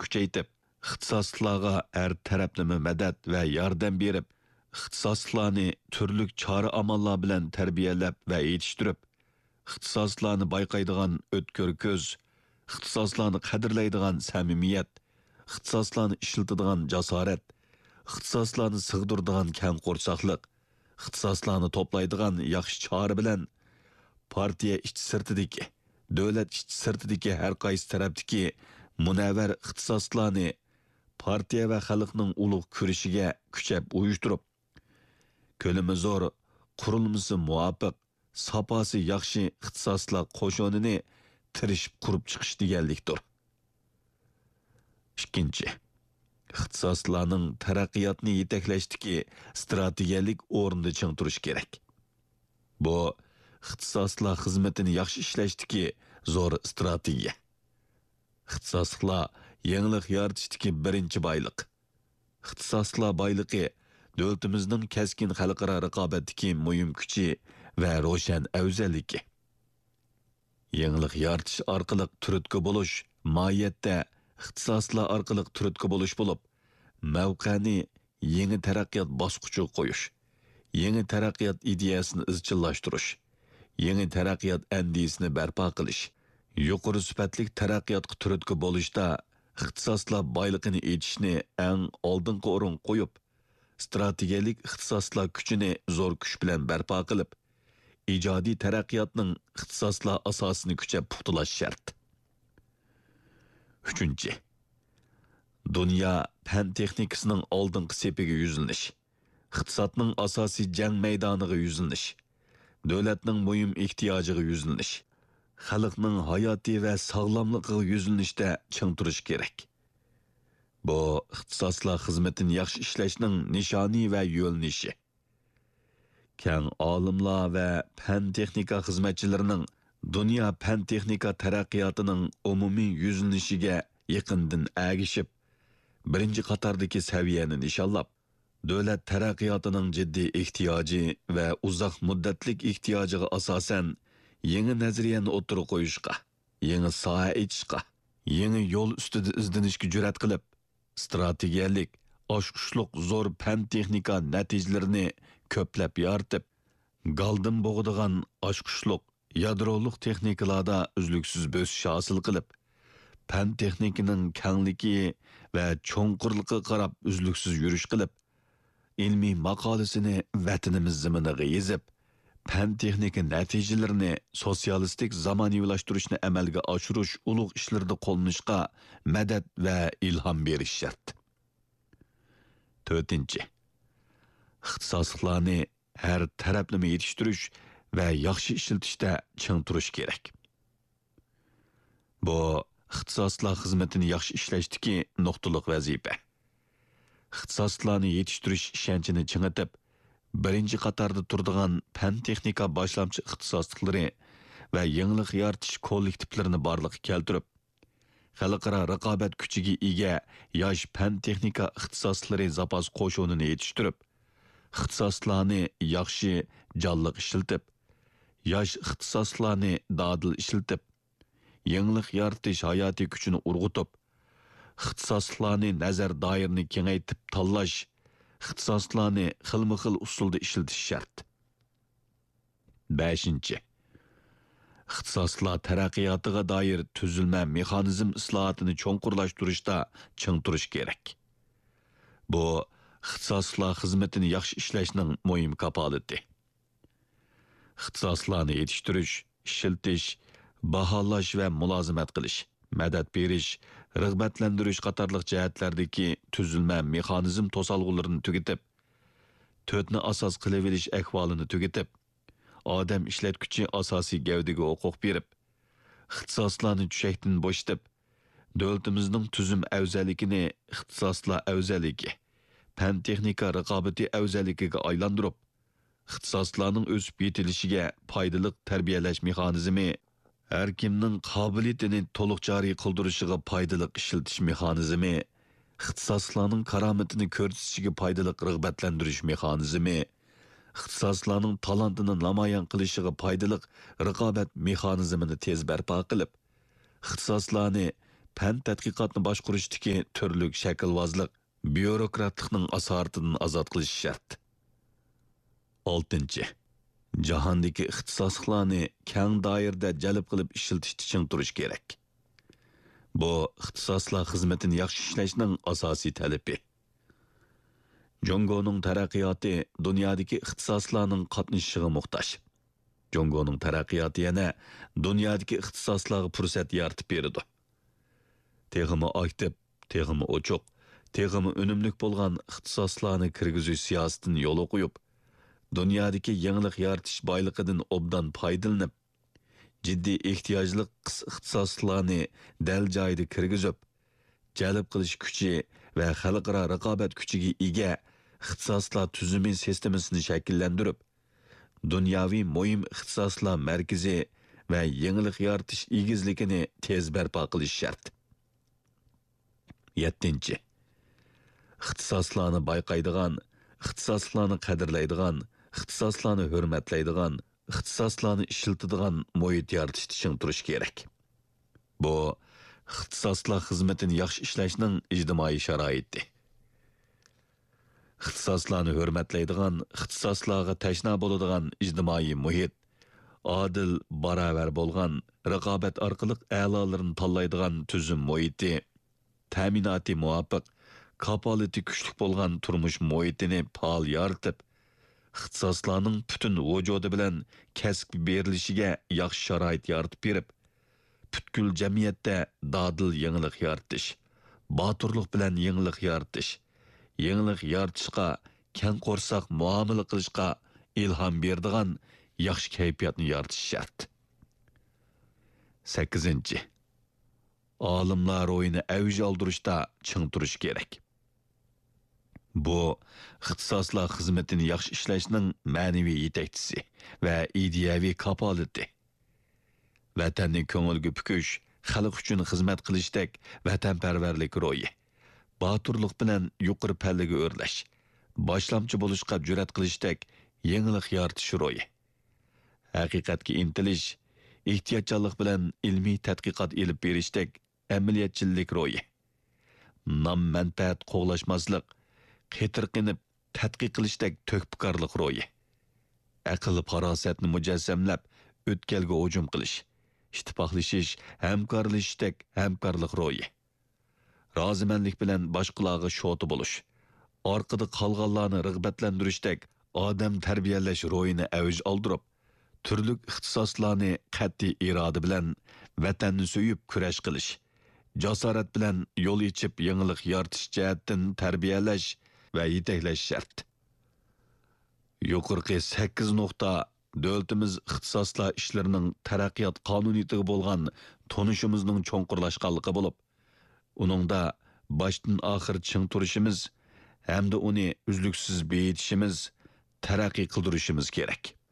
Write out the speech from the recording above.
kuchaytib, ixtisoslarga har taraflama madad va yordam berib, ixtisoslarni turli chora amallar bilan tarbiyalab va yetishtirib, ixtisoslarni bayqaydigan o'tkir ko'z, ixtisoslarni qadrlaydigan samimiyat, ixtisoslarni ishlatadigan jasorat, ixtisoslarni sig'diradigan kang qo'rsoqlik, ixtisoslarni to'playdigan yaxshi chora bilan partiya ichki-sirtidagi, davlat ichki-sirtidagi har qaysi tarafdagi munavvar ixtisoslarni partiya va xalqning ulug' kurishiga kuchab uyushtirib, ko'lami zo'r, qurilmasi muvofiq, saposi yaxshi ixtisoslar qo'shonini tirishib qurib chiqish deganlikdir. Ikkinchi, ixtisoslarning taraqqiyotni yetaklashdagi strategiyalik o'rinda ching turish kerak. Bu ixtisoslar xizmatini yaxshi ishlashdagi zo'r strategiya. Ixtisoslar yangilik yaratishdagi birinchi boyliq. Ixtisoslar boyligi davlatimizning keskin xalqaro raqobatdagi muhim kuchi va ro'shan afzalligi. Yangilik yaratish orqali turtki bo'lish mohiyatda ixtisoslar orqali turtki bo'lish bo'lib, mavqani yangi taraqqiyot bosqichiga qo'yish, yangi taraqqiyot ideyasini izchillashtirish, yangi taraqqiyot andisini barpo qilish, yuqori sifatli taraqqiyotga turtki bo'lishda ixtisoslar boyligini etishni eng oldingi o'rin qo'yib, strategiyalik ixtisoslar kuchini zo'r kuch bilan barpo qilib, ijodiy taraqqiyotning ixtisoslar asosini kuchab puxtalash shart. Uchinchi, dunyo fan texnikasining oldingi sepiga yuzlanish, iqtisodning asosiy jang maydoniga yuzlanish, davlatning muhim ehtiyojiga yuzlanish, xalqning hayoti va sog'lomligiga yuzlanishda ching turish kerak. Bu ixtisoslar xizmatini yaxshi ishlashning nishoni va yo'lnishi. Kang olimlar va fan texnika xizmatchilarining dunyo fan texnika taraqqiyotining umumiy yuzlanishiga yaqindan agishib, birinchi qatordagi saviyani nishonlab, davlat taraqqiyotining jiddiy ehtiyoji va uzoq muddatlik ehtiyojiga asosan yangi nazariyani o'tirib qo'yishga, yangi soha etishga, yangi yo'l ustida izlanishga jur'at qilib, strategiyalik, oshqushliq zo'r fan texnika natijalarini ko'plab yaratib, galdim bo'g'digan oshqushliq yadroliq texnikalarda uzluksiz bo'sish hosil qilib, fan texnikining kangligi va cho'nqurligiga qarab uzluksiz yurish qilib, ilmiy maqolasini vatanimiz zaminiga yezib, fan texnika natijalarini sotsialistik zamonaviylashtirishni amalga oshirish ulug' ishlarda qo'llanishga madad va ilhom berish shart. To'rtinchi, ixtisoslarni har taraflama yetishtirish va yaxshi ishlatishda ching turish kerak. Bu ixtisoslar xizmatini yaxshi ishlashdagi nuqtaliq vazifa. Ixtisoslarni yetishtirish ishonchini chingitib, birinchi qatorda turadigan fan texnika boshlamchi ixtisosliklari va yangilik yaratish kollektivlarini borliqqa keltirib, xalqaro raqobat kuchiga ega yosh fan texnika ixtisoslari zapas qo'shonini yetishtirib, ixtisoslarni yaxshi jonliq ishlatib, yosh ixtisoslarni dadil ishlatib, yangilik yaratish hayotiy kuchini urg'utib, ixtisoslarni nazar doirini kengaytib tanlash, ixtisoslarni xilma-xil usulda ishlatish shart. 5. ixtisoslar taraqqiyotiga doir tuzilma mexanizm islohotini cho'nqurlashtirishda ching turish kerak. Bu ixtisoslar xizmatini yaxshi ishlashning muhim kapolati. ixtisoslarni yetishtirish, ishiltish, baholash va mulozimat qilish, madad berish, rag'batlantirish qatorliq jihatlardagi tuzilma mexanizm to'solg'ularini tugatib, to'rtni asos qilib olish ahvolini tugatib, odam ishlatguchi asosiy gavdaga huquq berib, ixtisoslarni tushakdan bo'shatib, davlatimizning tuzum afzalligini ixtisoslar afzalligi, fan texnika raqobati afzalligiga aylantirib, ixtisoslarning o'sib yetilishiga foydali tarbiyalash mexanizmi, har kimning qobiliyatini to'liq joriy qildirishiga foydali ishiltish mexanizmi, ixtisoslarning karomatini ko'rsatishiga foydali rag'batlantirish mexanizmi, ixtisoslarning talantini namoyon qilishiga foydali raqobat mexanizmini tez barpo qilib, ixtisoslarni fan tadqiqotni boshqarishdagi turlik shaklvozlik, byurokratlikning asoratidan ozod qilish shart. 6. Jahondagi ixtisosliklarni keng doirada jalb qilib ishlatishni ching turish kerak. Bu ixtisoslar xizmatini yaxshi ishlashning asosiy talabi. Jongoning taraqqiyoti dunyodagi ixtisoslarning qatnashishiga muhtoj. Jongoning taraqqiyoti yana dunyodagi ixtisoslarga fursat yaratib beradi. Texmi aktiv, texmi ochiq, texmi unumlik bo'lgan ixtisoslarni kirgizish siyosatini yo'l qo'yib, dunyodagi yangilik yaratish boyligidan obdan foydalanib, jiddiy ehtiyojli ixtisoslarni dal joyida kirgizib, jalb qilish kuchi va xalqaro raqobat kuchiga ega ixtisoslar tuzumi sistemasini shakllantirib, dunyoviy muhim ixtisoslar markazi va yangilik yaratish egizligini tez barpo qilish shart. 7. Ixtisoslarni bayqaydigan, ixtisoslarni qadrlaydigan, ixtisoslarni hurmatlaydigan, ixtisoslarni ishlatadigan muhit yaratishni ching turish kerak. Bu ixtisoslar xizmatini yaxshi ishlashning ijtimoiy sharoiti. Ixtisoslarni hurmatlaydigan, ixtisoslarga tashna bo'ladigan ijtimoiy muhit, adil, barobar bo'lgan, raqobat orqali a'lolarni tanlaydigan tuzum muhiti, ta'minoti muvofiq, kapolati kuchli bo'lgan turmush muhitini faol yaratib, ixtisoslarning butun vujudi bilan kasb berilishiga yaxshi sharoit yaratib berib, butkul jamiyatda dadil yangilik yaratish, boturlik bilan yangilik yaratish, yangilik yaratishga, keng qo'rsoq muomala qilishga ilhom beradigan yaxshi kayfiyatni yaratish shart. 8. Olimlar o'yini avj oldirishda ching turish kerak. Bu ixtisoslar xizmatini yaxshi ishlashning ma'naviy yetakchisi va ideyaviy kapolati. Vatanni ko'ngilga pukish, xalq uchun xizmat qilishdek vatanparvarlik ro'yi, boturlik bilan yuqori pallaga o'rlash, boshlamchi bo'lishga jur'at qilishdek yangilik yaratish ro'yi, haqiqatga intilish, ehtiyotchanlik bilan ilmiy tadqiqot elib berishdek amaliyatchilik ro'yi, nom manfaat qo'g'lashmaslik, qetirqinib tadqiq qilishdek to'kpikorlik ro'yi, aql farosatni mujassamlab o'tkalga hujum qilish, ittifoqlashish, hamkorlashishdek hamkorlik ro'yi, rozimanlik bilan boshqalarga sho'ti bo'lish, orqada qolganlarni rag'batlantirishdek odam tarbiyalash ro'yini avj oldirib, turli ixtisoslarni qat'iy iroda bilan vatanni so'yib kurash qilish, jasorat bilan yo'l yechib yangilik yaratish jihatdan tarbiyalash va yetaklash shart. Yuqorqi 8 nuqta davlatimiz ixtisoslar ishlarining taraqqiyot qonuniyatiga bo'lgan tonishimizning cho'nqurlashganligi bo'lib, uningda boshdan oxir ching turishimiz hamda uni uzluksiz beyitishimiz, taraqqiy qildirishimiz kerak.